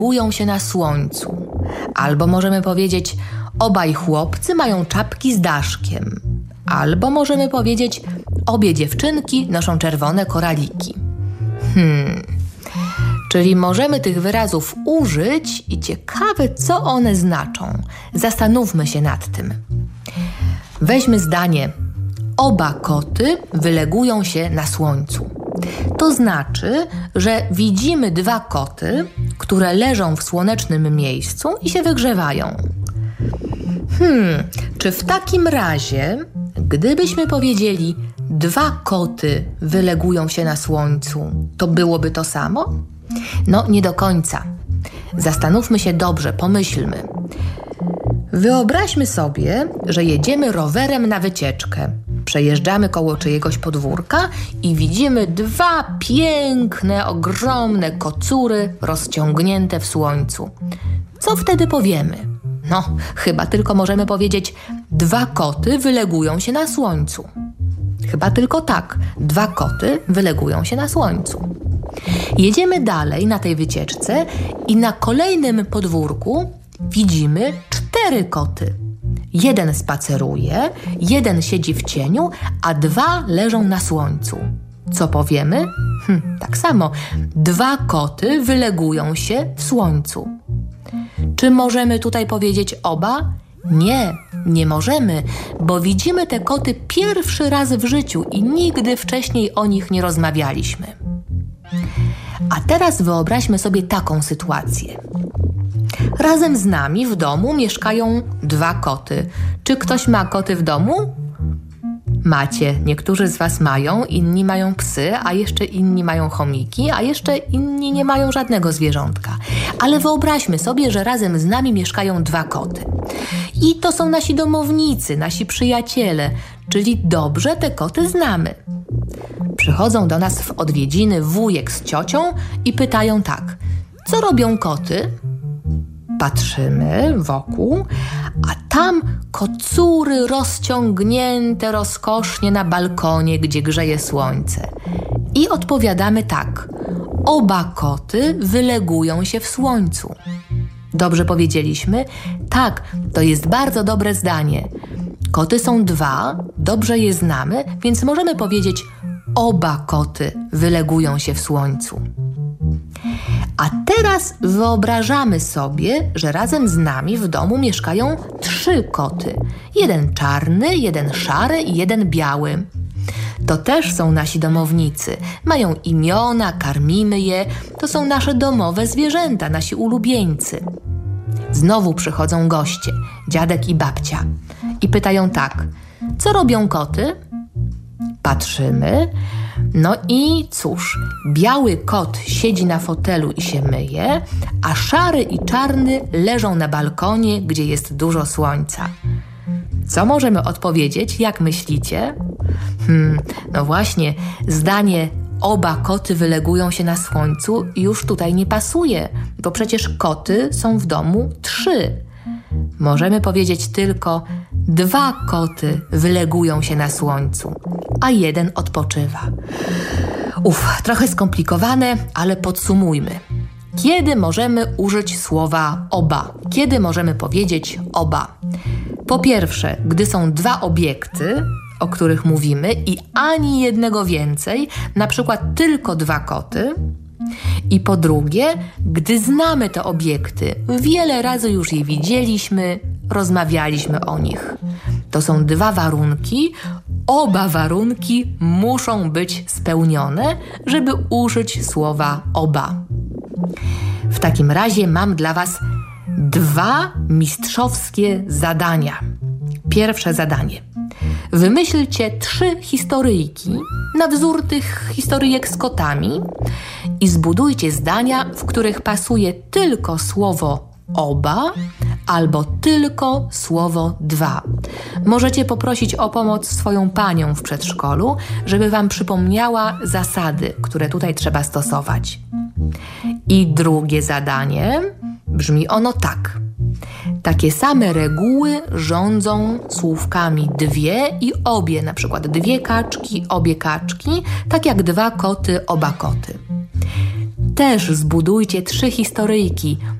wylegują się na słońcu. Albo możemy powiedzieć, obaj chłopcy mają czapki z daszkiem. Albo możemy powiedzieć, obie dziewczynki noszą czerwone koraliki. Czyli możemy tych wyrazów użyć i ciekawe, co one znaczą. Zastanówmy się nad tym. Weźmy zdanie: oba koty wylegują się na słońcu. To znaczy, że widzimy dwa koty, które leżą w słonecznym miejscu i się wygrzewają. Czy w takim razie, gdybyśmy powiedzieli, dwa koty wylegują się na słońcu, to byłoby to samo? No, nie do końca. Zastanówmy się dobrze, pomyślmy. Wyobraźmy sobie, że jedziemy rowerem na wycieczkę. Przejeżdżamy koło czyjegoś podwórka i widzimy dwa piękne, ogromne kocury rozciągnięte w słońcu. Co wtedy powiemy? No, chyba tylko możemy powiedzieć, dwa koty wylegują się na słońcu. Chyba tylko tak, dwa koty wylegują się na słońcu. Jedziemy dalej na tej wycieczce i na kolejnym podwórku widzimy 4 koty. Jeden spaceruje, jeden siedzi w cieniu, a 2 leżą na słońcu. Co powiemy? Tak samo. 2 koty wylegują się w słońcu. Czy możemy tutaj powiedzieć oba? Nie, nie możemy, bo widzimy te koty pierwszy raz w życiu i nigdy wcześniej o nich nie rozmawialiśmy. A teraz wyobraźmy sobie taką sytuację. Razem z nami w domu mieszkają 2 koty. Czy ktoś ma koty w domu? Macie. Niektórzy z was mają, inni mają psy, a jeszcze inni mają chomiki, a jeszcze inni nie mają żadnego zwierzątka. Ale wyobraźmy sobie, że razem z nami mieszkają 2 koty. I to są nasi domownicy, nasi przyjaciele, czyli dobrze te koty znamy. Przychodzą do nas w odwiedziny wujek z ciocią i pytają tak: co robią koty? Patrzymy wokół, a tam kocury rozciągnięte rozkosznie na balkonie, gdzie grzeje słońce. I odpowiadamy tak: oba koty wylegują się w słońcu. Dobrze powiedzieliśmy? Tak, to jest bardzo dobre zdanie. Koty są 2, dobrze je znamy, więc możemy powiedzieć: oba koty wylegują się w słońcu. A teraz wyobrażamy sobie, że razem z nami w domu mieszkają 3 koty. Jeden czarny, jeden szary i jeden biały. To też są nasi domownicy. Mają imiona, karmimy je. To są nasze domowe zwierzęta, nasi ulubieńcy. Znowu przychodzą goście, dziadek i babcia. I pytają tak: co robią koty? Patrzymy. No i cóż, biały kot siedzi na fotelu i się myje, a szary i czarny leżą na balkonie, gdzie jest dużo słońca. Co możemy odpowiedzieć, jak myślicie? No właśnie, zdanie oba koty wylegują się na słońcu już tutaj nie pasuje, bo przecież koty są w domu 3. Możemy powiedzieć tylko: 2 koty wylegują się na słońcu, a jeden odpoczywa. Trochę skomplikowane, ale podsumujmy. Kiedy możemy użyć słowa oba? Kiedy możemy powiedzieć oba? Po pierwsze, gdy są 2 obiekty, o których mówimy i ani jednego więcej, na przykład tylko 2 koty. I po drugie, gdy znamy te obiekty, wiele razy już je widzieliśmy, rozmawialiśmy o nich. To są 2 warunki. Oba warunki muszą być spełnione, żeby użyć słowa oba. W takim razie mam dla was 2 mistrzowskie zadania. Pierwsze zadanie. Wymyślcie 3 historyjki na wzór tych historyjek z kotami i zbudujcie zdania, w których pasuje tylko słowo oba albo tylko słowo 2. Możecie poprosić o pomoc swoją panią w przedszkolu, żeby wam przypomniała zasady, które tutaj trzeba stosować. I drugie zadanie brzmi ono tak. Takie same reguły rządzą słówkami 2 i obie, na przykład 2 kaczki, obie kaczki, tak jak 2 koty, oba koty. Też zbudujcie 3 historyjki,